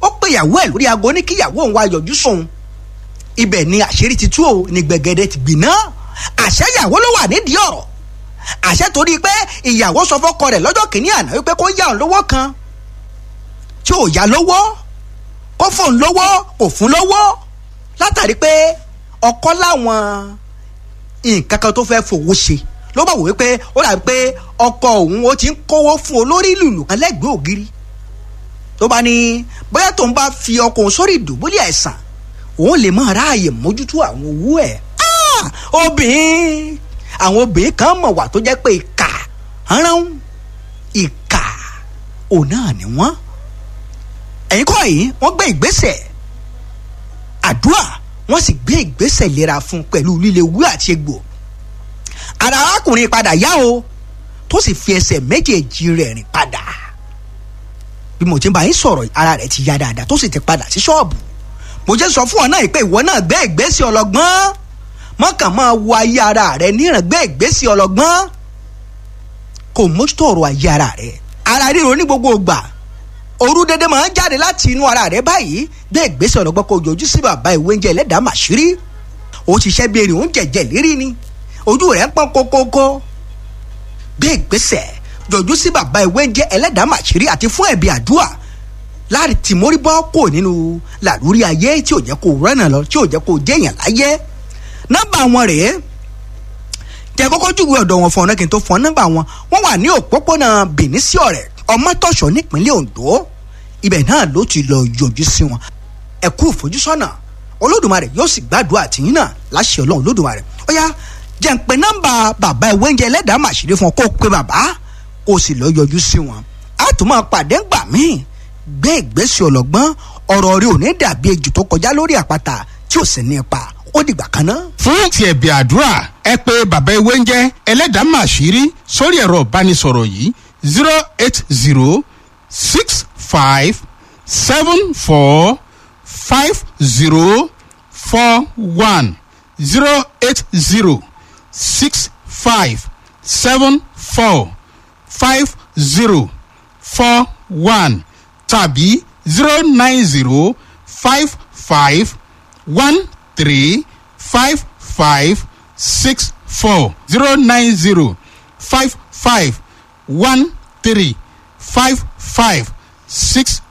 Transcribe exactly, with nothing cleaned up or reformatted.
ó pè ìyàwó ẹ̀ lórí aago ní kí ìyàwó òun wá yọjú sóun. Ibẹ̀ ni àṣírí ti tú o, ní gbẹ̀gẹ̀dẹ̀ ti gbiná. Àṣẹ ìyàwó ló wà nídìí ọ̀rọ̀. Àṣẹ torí pé ìyàwó sọ fọ́kọ rẹ̀ lọ́jọ́ kìíní àná wípé kó yá òun lówó kan tí ò yá lówó, kó fóun lówó kò fún lówó, látàrí pé ọkọ láwọn nǹkan kan tó fẹ́ fowó ṣe. Ló bá wò wípé ó dàbí pé ọkọ òun ó ti ń kówó fún olórí lùlù kan lẹ́gbẹ̀ẹ́ ògiri. Tó bá ní bóyá tóun bá fi ọkọ òun sórí ìdùbúlẹ̀ àìsàn, òun lè máa ráàyè mójútó àwọn owó ẹ̀. Obìnrin àwọn obìnrin kan mọ̀ wà tó jẹ́ pé ìkà rán ìkà òun náà ni wọ́n. Ẹ̀yin kọ́ yìí wọ́n gbé ìgbésẹ̀ àdúrà, wọ́n sì gbé ìgbésẹ̀ ìlera fún pẹ̀lú líle wú àti egbò. Ara arákùnrin padà yá o, tó sì fi ẹsẹ̀ méjèèjì rẹ̀ rìn padà. Bí mo ti bá yín sọ̀rọ̀, ara rẹ̀ ti yá dáadáa, tó sì ti padà sí ṣọ́ọ̀bù. Mo jẹ́ sọ fún ọ náà pé ìwọ náà gbé ìgbésẹ̀ ọlọ́gbọ́n, mọ́kàn máa wo ayé ara rẹ̀ níran, gbé ìgbésẹ̀ ọlọ́gbọ́n kò mójútó ọ̀rọ̀ ayé ara rẹ̀. Ara ríro ní gbogbo ìgbà, òru dédé máa ń jáde láti inú ara rẹ̀ báyìí. Gbé ìgbésẹ̀ ọlọ́gbọ́n kó yọjú sí bàbá ìwé oúnjẹ Ẹlẹ́dàá Màṣírí. Ó ti ṣẹ́ bí erin, ó ń jẹ̀jẹ̀ lérí ni, ojú rẹ̀ ń pọ́n kókókó. Gbé ìgbésẹ̀ yọjú sí bàbá ìwé oúnjẹ Ẹlẹ́dàá Màṣírí àti fún ẹ̀bí àdúrà láti tì mórí bọ́ kò nínú làlúrí ayé tí ò jẹ́ kó rẹ́nà lọ, tí ò jẹ́ kó jẹ́yàn láyé. Nọ́mbà wọn rèé, tẹ kọ́kọ́ júwe ọ̀dọ̀ wọn fún ọ̀nà kí n tó fún ọ nọ́mbà wọn. Wọ́n wà ní òpópónà Benin sí Ọ̀rẹ́, Ọmọtọ́ṣọ́ nípínlẹ̀ Ondo. Ibẹ̀ náà ló ti lọ yọjú sí wọn. Ẹ kú ìfojúsọ́nà, Olódùmarè yóò sì gbàdúrà àtìyín náà láṣẹ Ọlọ́run Olódùmarè. Ó yá jẹ́ ń pe nọ́mbà bàbá ìwé oúnjẹ Ẹlẹ́dàá Màṣírí fún ọ, kó pe bàbá kó sì lọ yọjú sí wọn. A tún máa pàdé ńgbà míì. Gbé ìgbésẹ̀ ọlọ́gbọ́n, ọ̀rọ̀ rẹ̀ ò ní dàbí ejò tó kọjá lórí àpáta tí ò sì ní ipa. Ó dìgbà kan náà. Fún ti ẹ̀bì àdúrà, ẹ pè bàbá ìwé oúnjẹ Ẹlẹ́dàá Màṣírí sórí ẹ̀rọ ìbánisọ̀rọ̀ yìí zero eight zero six five seven four five zero four one zero eight zero six five seven four five zero four one tàbí zero nine zero five five one three five five six four zero nine zero five five one three five five six